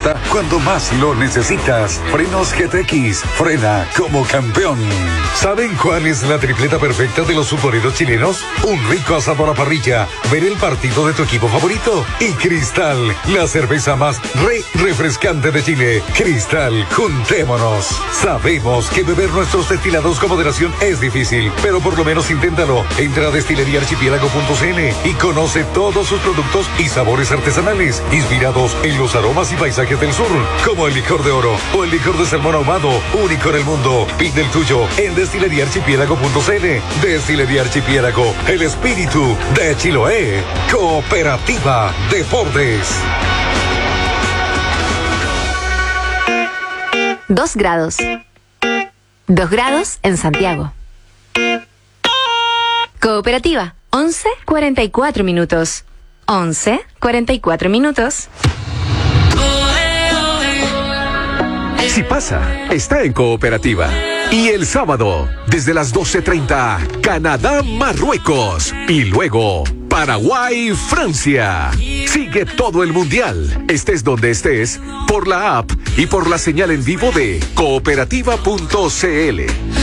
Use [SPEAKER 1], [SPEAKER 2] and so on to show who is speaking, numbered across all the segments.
[SPEAKER 1] lista cuando más lo necesitas. Frenos GTX, frena como campeón. ¿Saben cuál es la tripleta perfecta de los futboleros chilenos? Un rico asado a la parrilla, ver el partido de tu equipo favorito y Cristal, la cerveza más refrescante de Chile. Cristal, juntémonos. Sabemos que beber nuestros destilados con moderación es difícil, pero por lo menos inténtalo. Entra a destileriaarchipiélago.cl y conoce todos sus productos y sabores artesanales, inspirados en los aromas y paisajes del sur, como el licor de oro o el licor de salmón ahumado, único en el mundo. Pide el tuyo en destileriaarchipiélago.cl. Destilería Archipiélago, el espíritu de Chiloé. Cooperativa Deportes.
[SPEAKER 2] 2 grados. 2 grados en Santiago. Cooperativa, 11:44 minutos. 11:44 minutos.
[SPEAKER 3] Si pasa, está en Cooperativa. Y el sábado, desde las 12:30, Canadá-Marruecos. Y luego, Paraguay-Francia. Sigue todo el mundial, estés donde estés, por la app y por la señal en vivo de cooperativa.cl.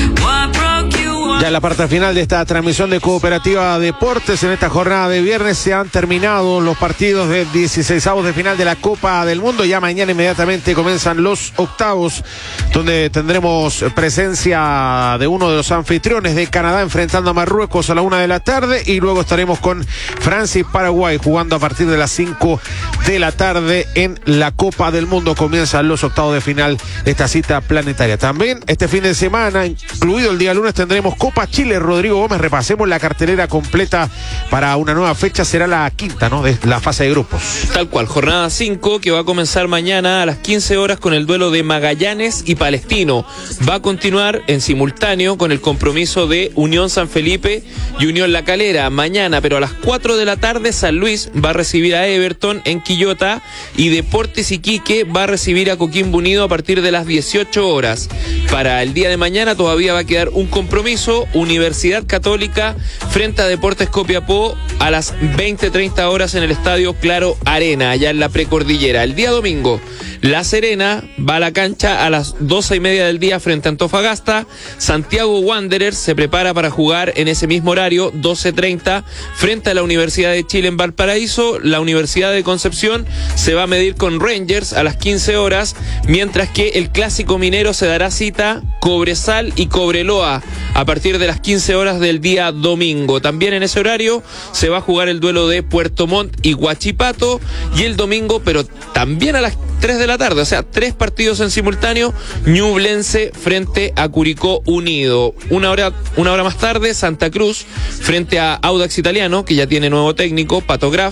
[SPEAKER 4] Ya en la parte final de esta transmisión de Cooperativa Deportes, en esta jornada de viernes se han terminado los partidos de 16avos de final de la Copa del Mundo. Ya mañana inmediatamente comienzan los octavos, donde tendremos presencia de uno de los anfitriones de Canadá enfrentando a Marruecos a la 1 de la tarde, y luego estaremos con Francia y Paraguay jugando a partir de las 5 de la tarde en la Copa del Mundo. Comienzan los octavos de final de esta cita planetaria. También este fin de semana, incluido el día lunes, tendremos Copa Chile. Rodrigo Gómez, repasemos la cartelera completa para una nueva fecha. Será la quinta, ¿no?, de la fase de grupos.
[SPEAKER 5] Tal cual, jornada 5 que va a comenzar mañana a las 15 horas con el duelo de Magallanes y Palestino. Va a continuar en simultáneo con el compromiso de Unión San Felipe y Unión La Calera. Mañana, pero a las 4 de la tarde, San Luis va a recibir a Everton en Quillota y Deportes Iquique va a recibir a Coquimbo Unido a partir de las 18 horas. Para el día de mañana todavía va a quedar un compromiso: Universidad Católica frente a Deportes Copiapó a las 20:30 horas en el Estadio Claro Arena, allá en la precordillera. El día domingo, La Serena va a la cancha a las 12:30 del día frente a Antofagasta. Santiago Wanderers se prepara para jugar en ese mismo horario, 12:30, frente a la Universidad de Chile en Valparaíso. La Universidad de Concepción se va a medir con Rangers a las 15 horas, mientras que el Clásico Minero se dará cita Cobresal y Cobreloa a partir de las 15 horas del día domingo. También en ese horario se va a jugar el duelo de Puerto Montt y Huachipato, y el domingo, pero también a las 3 de la tarde, o sea, 3 partidos en simultáneo: Ñublense frente a Curicó Unido. Una hora más tarde, Santa Cruz frente a Audax Italiano, que ya tiene nuevo técnico, Pato Graf,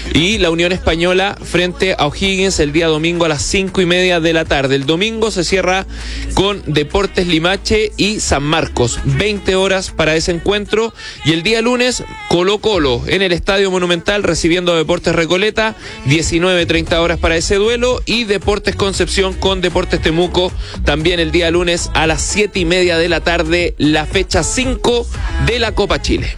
[SPEAKER 5] y la Unión Española frente a O'Higgins el día domingo a las 5:30 de la tarde. El domingo se cierra con Deportes Limache y San Marcos, 20 horas para ese encuentro, y el día lunes, Colo-Colo en el Estadio Monumental recibiendo a Deportes Recoleta, 19:30 horas para ese duelo, y Deportes Concepción con Deportes Temuco también el día lunes a las 7:30 de la tarde, la fecha 5 de la Copa Chile.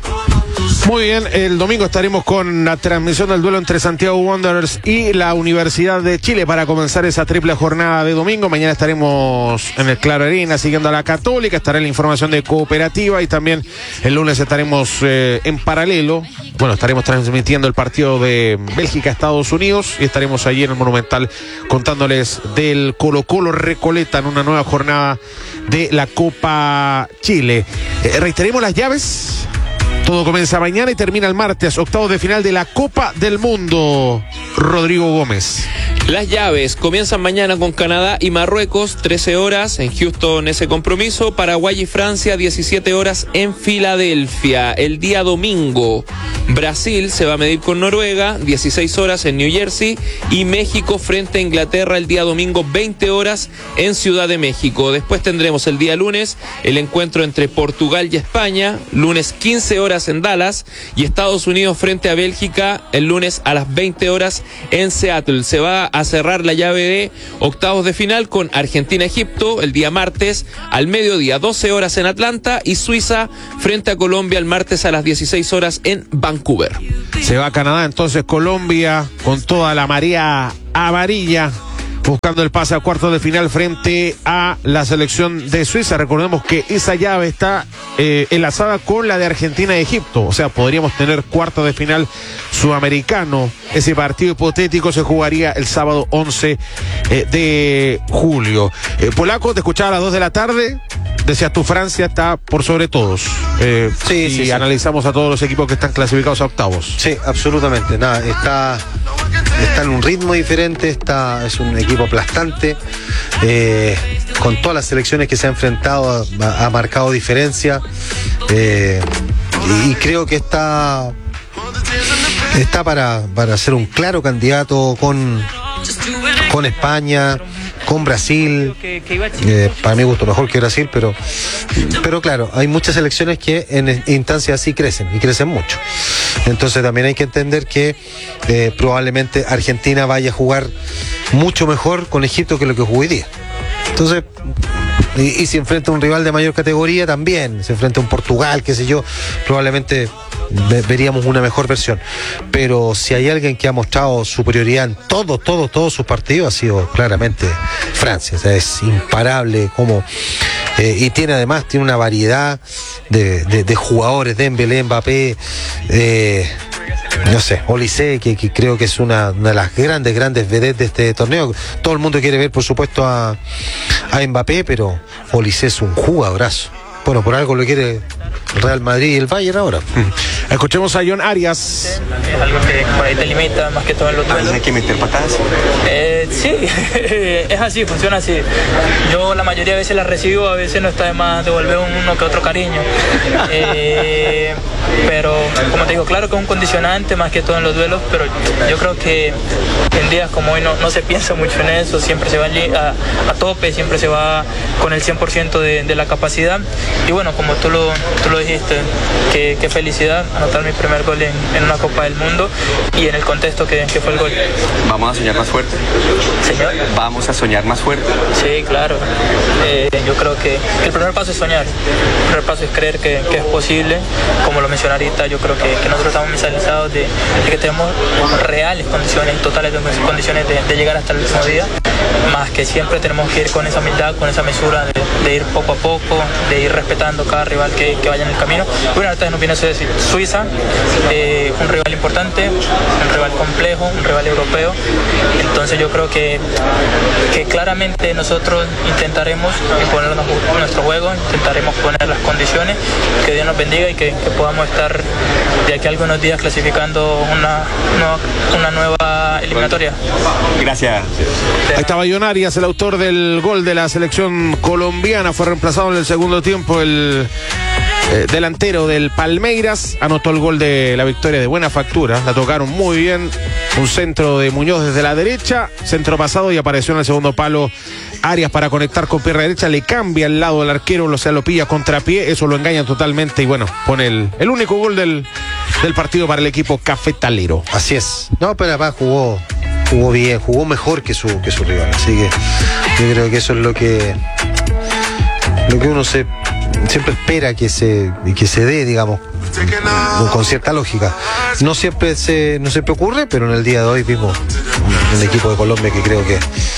[SPEAKER 4] Muy bien, el domingo estaremos con la transmisión del duelo entre Santiago Wanderers y la Universidad de Chile para comenzar esa triple jornada de domingo. Mañana estaremos en el Claro Arena siguiendo a la Católica, estará la información de Cooperativa, y también el lunes estaremos en paralelo. Bueno, estaremos transmitiendo el partido de Bélgica-Estados Unidos y estaremos allí en el Monumental contándoles del Colo-Colo Recoleta en una nueva jornada de la Copa Chile. Reiteremos las llaves. Todo comienza mañana y termina el martes, octavos de final de la Copa del Mundo. Rodrigo Gómez.
[SPEAKER 5] Las llaves comienzan mañana con Canadá y Marruecos, 13 horas en Houston ese compromiso. Paraguay y Francia, 17 horas en Filadelfia. El día domingo, Brasil se va a medir con Noruega, 16 horas en New Jersey. Y México frente a Inglaterra el día domingo, 20 horas en Ciudad de México. Después tendremos el día lunes el encuentro entre Portugal y España, lunes 15 horas en Dallas. Y Estados Unidos frente a Bélgica el lunes a las 20 horas en Seattle. Se va a cerrar la llave de octavos de final con Argentina-Egipto el día martes al mediodía, 12 horas en Atlanta, y Suiza frente a Colombia el martes a las 16 horas en Vancouver.
[SPEAKER 4] Se va a Canadá entonces Colombia con toda la marea amarilla buscando el pase a cuartos de final frente a la selección de Suiza. Recordemos que esa llave está enlazada con la de Argentina y Egipto, o sea, podríamos tener cuartos de final sudamericano. Ese partido hipotético se jugaría el sábado 11 de julio. Polaco, te escuchaba a las 2 de la tarde. Decías tú, Francia está por sobre todos. Sí. Analizamos a todos los equipos que están clasificados a octavos.
[SPEAKER 6] Sí, absolutamente. Nada, está en un ritmo diferente, es un equipo aplastante. Con todas las selecciones que se ha enfrentado ha marcado diferencia. Y creo que está para ser un claro candidato con España, con Brasil, para mi gusto mejor que Brasil, pero claro, hay muchas selecciones que en instancias así crecen, y crecen mucho. Entonces también hay que entender que probablemente Argentina vaya a jugar mucho mejor con Egipto que lo que jugó hoy día. Entonces, y si enfrenta a un rival de mayor categoría también, se enfrenta a un Portugal, qué sé yo, probablemente veríamos una mejor versión. Pero si hay alguien que ha mostrado superioridad en todos sus partidos, ha sido claramente Francia. O sea, es imparable como y tiene una variedad de jugadores, Dembélé, Mbappé, no sé, Olise, que creo que es una de las grandes vedettes de este torneo. Todo el mundo quiere ver, por supuesto, a Mbappé, pero Olise es un jugadorazo. Bueno, por algo lo quiere el Real Madrid y el Bayern ahora.
[SPEAKER 4] Escuchemos a John Arias.
[SPEAKER 7] Es algo que por ahí te limita más que todo en los duelos.
[SPEAKER 8] ¿Hay que meter patadas?
[SPEAKER 7] Sí, es así, funciona así. Yo la mayoría de veces las recibo, a veces no está de más devolver uno que otro cariño. Pero como te digo, claro que es un condicionante más que todo en los duelos, pero yo creo que en días como hoy no se piensa mucho en eso, siempre se va a tope, siempre se va con el 100% de la capacidad. Y bueno, como tú lo dijiste, qué felicidad anotar mi primer gol en una Copa del Mundo y en el contexto que fue el gol.
[SPEAKER 8] ¿Vamos a soñar más fuerte?
[SPEAKER 7] ¿Señor?
[SPEAKER 8] ¿Vamos a soñar más fuerte? Sí,
[SPEAKER 7] claro. Yo creo que el primer paso es soñar. El primer paso es creer que es posible. Como lo mencioné ahorita, yo creo que nosotros estamos mentalizados de que tenemos reales condiciones, totales condiciones de llegar hasta el último día, más que siempre tenemos que ir con esa humildad, con esa mesura de ir poco a poco, de ir respetando cada rival que vaya en el camino. Bueno, ahorita nos viene a decir Suiza, un rival importante, un rival complejo, un rival europeo. Entonces yo creo que claramente nosotros intentaremos imponer nuestro juego, intentaremos poner las condiciones, que Dios nos bendiga y que podamos estar de aquí a algunos días clasificando una nueva eliminatoria.
[SPEAKER 8] Gracias.
[SPEAKER 4] Ahí estaba John Arias, el autor del gol de la selección colombiana. Fue reemplazado en el segundo tiempo el delantero del Palmeiras. Anotó el gol de la victoria de buena factura. La tocaron muy bien. Un centro de Muñoz desde la derecha, centro pasado, y apareció en el segundo palo Arias para conectar con pierna derecha. Le cambia al lado del arquero, o sea, lo pilla contrapié. Eso lo engaña totalmente y bueno, pone el único gol del partido para el equipo cafetalero.
[SPEAKER 6] Así es. No, pero además jugó bien, jugó mejor que su rival. Así que yo creo que eso es lo que uno siempre espera que se dé, digamos, con cierta lógica. No siempre ocurre, pero en el día de hoy vimos un equipo de Colombia que creo que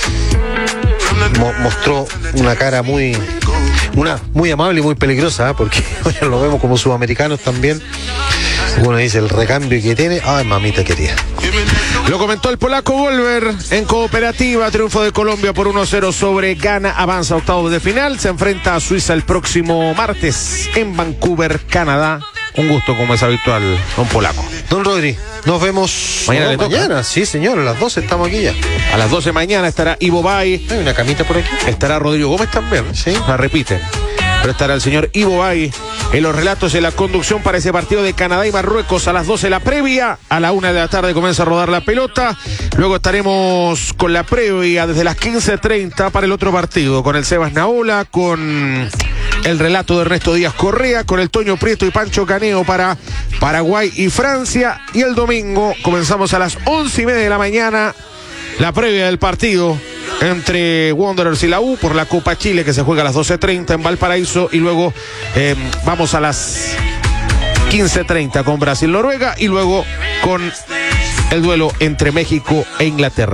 [SPEAKER 6] mostró una cara muy amable y muy peligrosa, porque hoy lo vemos como sudamericanos también. Uno dice el recambio que tiene, ay mamita querida.
[SPEAKER 4] Lo comentó el polaco Volver en Cooperativa. Triunfo de Colombia por 1-0 sobre Ghana. Avanza a octavos de final. Se enfrenta a Suiza el próximo martes en Vancouver, Canadá. Un gusto, como es habitual, don Polaco.
[SPEAKER 6] Don Rodri, nos vemos mañana. Sí, señor, a las 12 estamos aquí ya.
[SPEAKER 4] A las 12 mañana estará Ivo Bay.
[SPEAKER 6] Hay una camita por aquí.
[SPEAKER 4] Estará Rodrigo Gómez también.
[SPEAKER 6] Sí.
[SPEAKER 4] La repiten. Pero estará el señor Ivo Bay en los relatos y en la conducción para ese partido de Canadá y Marruecos. A las 12 la previa, a la 1 de la tarde comienza a rodar la pelota. Luego estaremos con la previa desde las 15:30 para el otro partido, con el Sebas Naola, con el relato de Ernesto Díaz Correa, con el Toño Prieto y Pancho Caneo para Paraguay y Francia. Y el domingo comenzamos a las 11:30 de la mañana la previa del partido entre Wanderers y la U por la Copa Chile, que se juega a las 12:30 en Valparaíso, y luego vamos a las 15:30 con Brasil-Noruega y luego con el duelo entre México e Inglaterra.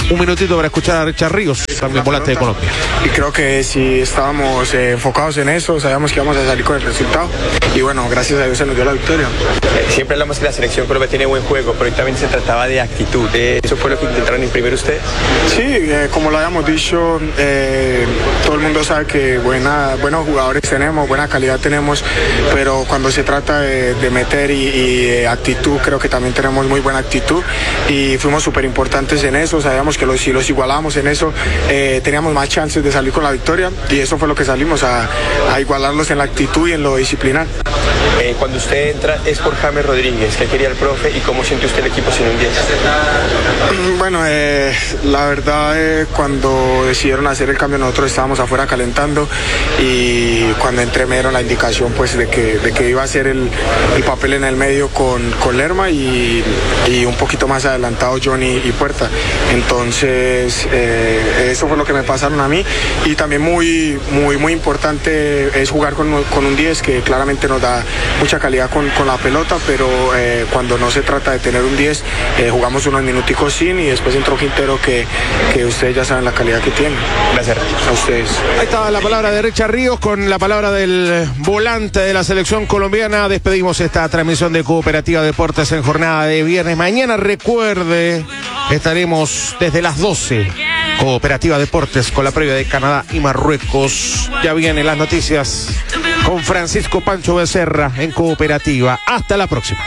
[SPEAKER 4] Un minutito para escuchar a Richard Ríos, también volante de Colombia.
[SPEAKER 9] Y creo que si estábamos enfocados en eso, sabíamos que íbamos a salir con el resultado. Y bueno, gracias a Dios se nos dio la victoria.
[SPEAKER 8] Siempre hablamos que la selección Colombia tiene buen juego, pero hoy también se trataba de actitud. ¿Eso fue lo que intentaron imprimir ustedes?
[SPEAKER 9] Sí, como lo habíamos dicho, todo el mundo sabe que buenos jugadores tenemos, buena calidad tenemos, pero cuando se trata de meter y actitud, creo que también tenemos muy buena actitud y fuimos súper importantes en eso. Sabíamos que si los igualábamos en eso, teníamos más chances de salir con la victoria y eso fue lo que salimos, a igualarlos en la actitud y en lo disciplinar.
[SPEAKER 8] Cuando usted entra es por James Rodríguez, ¿qué quería el profe y cómo siente usted el equipo sin un 10?
[SPEAKER 9] Bueno, la verdad, cuando decidieron hacer el cambio nosotros estábamos afuera calentando y cuando entré me dieron la indicación pues de que iba a hacer el papel en el medio con Lerma y un poquito más adelantado Johnny y Puerta. Entonces eso fue lo que me pasaron a mí y también muy importante es jugar con un 10 que claramente nos da mucha calidad con la pelota, pero cuando no se trata de tener un 10 jugamos unos minuticos sin y después entró Quintero que ustedes ya saben la calidad que tiene.
[SPEAKER 8] Gracias
[SPEAKER 9] a ustedes.
[SPEAKER 4] Ahí estaba la palabra de Richard Ríos con la palabra del volante de la selección colombiana. Despedimos esta transmisión de Cooperativa Deportes en jornada de viernes. Mañana, recuerde, estaremos desde las 12. Cooperativa Deportes con la previa de Canadá y Marruecos. Ya vienen las noticias con Francisco Pancho Becerra en Cooperativa. Hasta la próxima.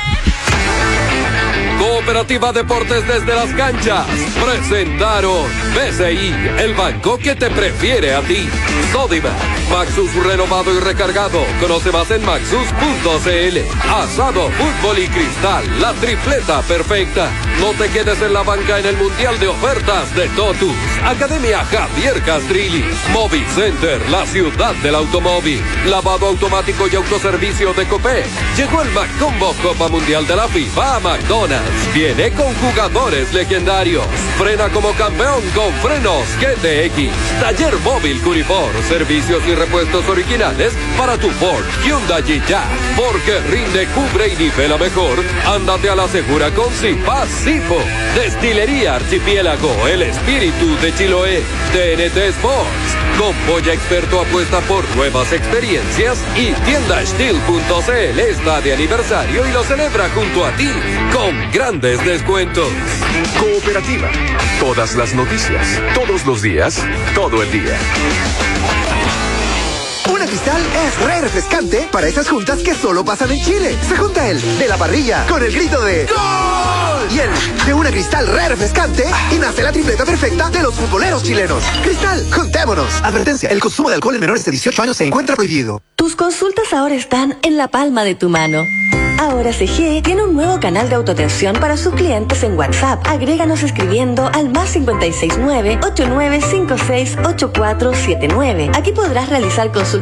[SPEAKER 10] Cooperativa Deportes desde las canchas presentaron BCI, el banco que te prefiere a ti. Sodimac, Maxus renovado y recargado. Conoce más en maxus.cl. Asado, fútbol y cristal, la tripleta perfecta. No te quedes en la banca en el Mundial de Ofertas de Totus. Academia Javier Castrilli. Móvil Center, la ciudad del automóvil. Lavado automático y autoservicio de Copé. Llegó el McCombo Copa Mundial de la FIFA a McDonald's. Viene con jugadores legendarios. Frena como campeón con frenos GTX. Taller móvil Curifor. Servicios y repuestos originales para tu Ford, Hyundai y Jazz. Porque rinde, cubre y nivela mejor. Ándate a la segura con Cipaz Cipo. Destilería Archipiélago, el espíritu de Chiloé. TNT Sports. Con Polla Experto apuesta por nuevas experiencias y tiendasteel.cl está de aniversario y lo celebra junto a ti con grandes descuentos.
[SPEAKER 3] Cooperativa. Todas las noticias, todos los días, todo el día.
[SPEAKER 11] Una Cristal es re refrescante para esas juntas que solo pasan en Chile. Se junta el de la parrilla con el grito de ¡Gol! Y el de una Cristal re refrescante y nace la tripleta perfecta de los futboleros chilenos. Cristal, juntémonos. Advertencia, el consumo de alcohol en menores de 18 años se encuentra prohibido.
[SPEAKER 12] Tus consultas ahora están en la palma de tu mano. Ahora CGE tiene un nuevo canal de autoatención para sus clientes en WhatsApp. Agréganos escribiendo al +569-8956-8479. Aquí podrás realizar consultas